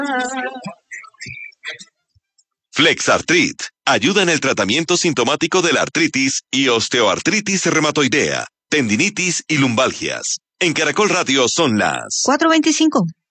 Flexartrit ayuda en el tratamiento sintomático de la artritis y osteoartritis reumatoidea, tendinitis y lumbalgias. En Caracol Radio son las 4:25.